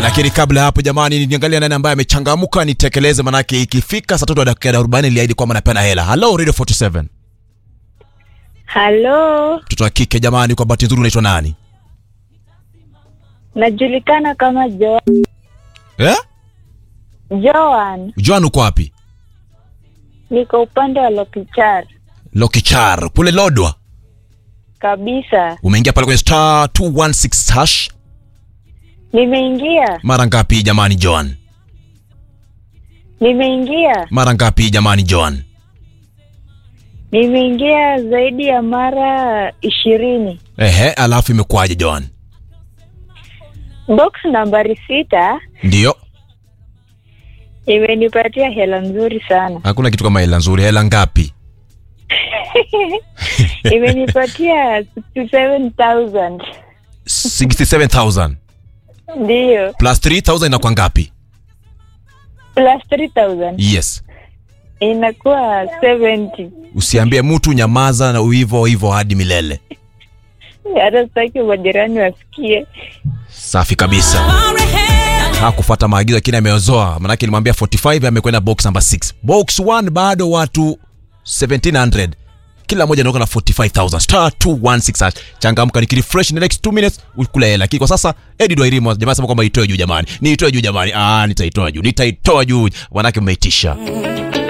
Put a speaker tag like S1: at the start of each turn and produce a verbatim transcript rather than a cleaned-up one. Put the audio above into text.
S1: Lakini kabla hapo jamani, niangalia nani ambaye amechangamka nitekeleze, manake ikifika saa tatu dakika arobaini niliahidi kwamba napeana hela. Hello Radio forty-seven.
S2: Hello.
S1: Mtoto wa kike jamani, kwa bahati nzuri unaitwa nani?
S2: Najulikana kama Joan.
S1: Eh?
S2: Joan.
S1: Joan uko wapi?
S2: Niko upande wa Lokichar.
S1: Lokichar, kule Lodwa.
S2: Kabisa.
S1: Umeingia pale kwenye star two one six hash?
S2: Nimeingia.
S1: Mara ngapi jamani Joan?
S2: Nimeingia.
S1: Mara ngapi jamani Joan?
S2: Nimeingia zaidi ya mara ishirini.
S1: Ehe, alafu imekuaje Joan?
S2: Box nambari sita.
S1: Ndio.
S2: Imenipatia hela nzuri sana.
S1: Hakuna kitu kama hela nzuri. Hela ngapi?
S2: Imenipatia sixty-seven thousand.
S1: sixty-seven thousand.
S2: Ndio.
S1: Plus three thousand inakuwa ngapi?
S2: Plus three thousand.
S1: Yes.
S2: Inakuwa seventy.
S1: Usiambie mtu, nyamaza na uivo hivyo hadi milele.
S2: Hata sitaki majirani wasikie.
S1: Safi kabisa. Hakufuata maagizo lakini ameozoa. Maana yake nilimwambia forty-five, amekwenda box number six. Box one bado watu seventeen hundred. Kila mmoja anaoka na forty-five thousand. Star two one six. Changamka nikirefresh in the next two minutes ukula hela. Lakini kwa sasa Eddie Doirimo jamaa sema kwamba itoe juu jamani. Niitoe juu jamani. Ah, nitaitoa juu. Nitaitoa juu. Wanake mmeitisha.